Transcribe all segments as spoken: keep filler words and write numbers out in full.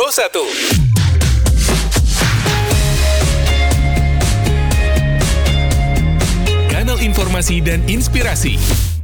Pro satu. Kanal informasi dan inspirasi.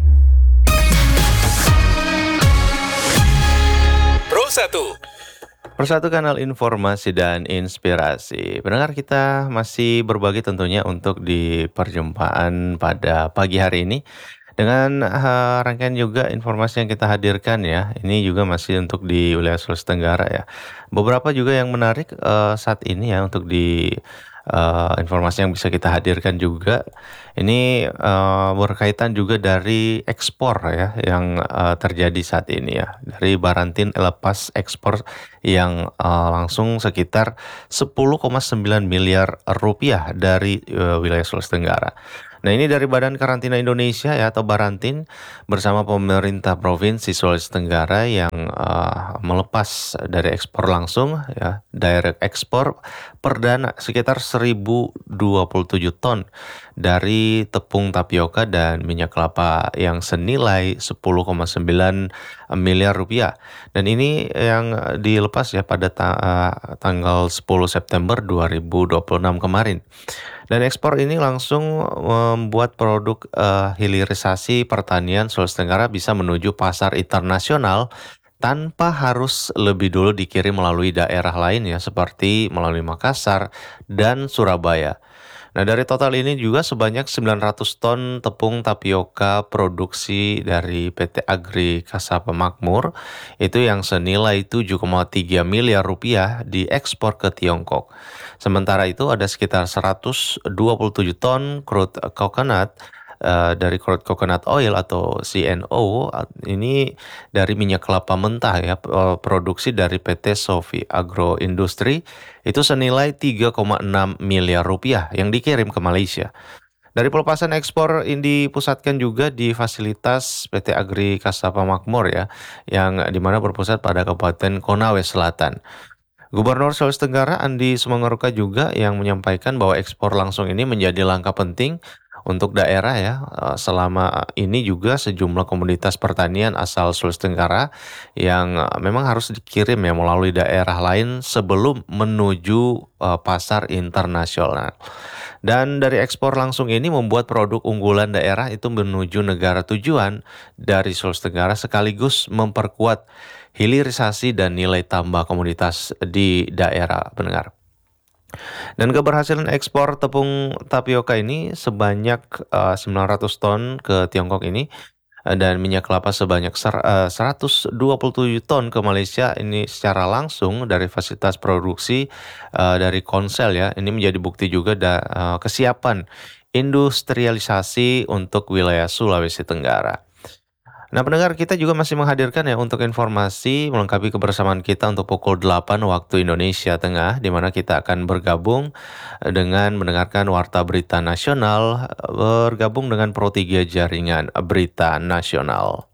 Pro satu. Persatu kanal informasi dan inspirasi. Pendengar, kita masih berbagi tentunya untuk di perjumpaan pada pagi hari ini dengan uh, rangkaian juga informasi yang kita hadirkan ya. Ini juga masih untuk di wilayah Sulawesi Tenggara ya. Beberapa juga yang menarik uh, saat ini ya untuk di uh, informasi yang bisa kita hadirkan juga. Ini uh, berkaitan juga dari ekspor ya yang uh, terjadi saat ini ya. Dari Barantin lepas ekspor yang uh, langsung sekitar sepuluh koma sembilan miliar rupiah dari uh, wilayah Sulawesi Tenggara. Nah, ini dari Badan Karantina Indonesia ya atau Barantin bersama pemerintah Provinsi Sulawesi Tenggara yang uh, melepas dari ekspor langsung ya, direct ekspor perdana sekitar seribu dua puluh tujuh ton dari tepung tapioka dan minyak kelapa yang senilai sepuluh koma sembilan miliar rupiah. Dan ini yang dilepas ya pada ta- uh, tanggal sepuluh September dua ribu dua puluh enam kemarin. Dan ekspor ini langsung membuat produk uh, hilirisasi pertanian Sulawesi Tenggara bisa menuju pasar internasional tanpa harus lebih dulu dikirim melalui daerah lain ya, seperti melalui Makassar dan Surabaya. Nah, dari total ini juga sebanyak sembilan ratus ton tepung tapioka produksi dari P T Agri Kasapa Makmur itu yang senilai tujuh koma tiga miliar rupiah diekspor ke Tiongkok. Sementara itu ada sekitar seratus dua puluh tujuh ton crude coconut uh, dari crude coconut oil atau C N O, ini dari minyak kelapa mentah ya, produksi dari P T Sofi Agro Industri itu senilai tiga koma enam miliar rupiah yang dikirim ke Malaysia. Dari pelepasan ekspor ini dipusatkan juga di fasilitas P T Agri Kasapa Makmur ya, yang dimana berpusat pada Kabupaten Konawe Selatan. Gubernur Sulawesi Tenggara Andi Sumangaruka juga yang menyampaikan bahwa ekspor langsung ini menjadi langkah penting untuk daerah ya. Selama ini juga sejumlah komoditas pertanian asal Sulawesi Tenggara yang memang harus dikirim ya melalui daerah lain sebelum menuju uh, pasar internasional. Dan dari ekspor langsung ini membuat produk unggulan daerah itu menuju negara tujuan dari Sulawesi Tenggara sekaligus memperkuat hilirisasi dan nilai tambah komoditas di daerah, pendengar. Dan keberhasilan ekspor tepung tapioka ini sebanyak uh, sembilan ratus ton ke Tiongkok ini uh, dan minyak kelapa sebanyak ser- uh, seratus dua puluh tujuh ton ke Malaysia ini secara langsung dari fasilitas produksi uh, dari Konsel ya. Ini menjadi bukti juga da- uh, kesiapan industrialisasi untuk wilayah Sulawesi Tenggara. Nah, pendengar, kita juga masih menghadirkan ya untuk informasi melengkapi kebersamaan kita untuk pukul delapan waktu Indonesia Tengah, di mana kita akan bergabung dengan mendengarkan Warta Berita Nasional, bergabung dengan Pro tiga Jaringan Berita Nasional.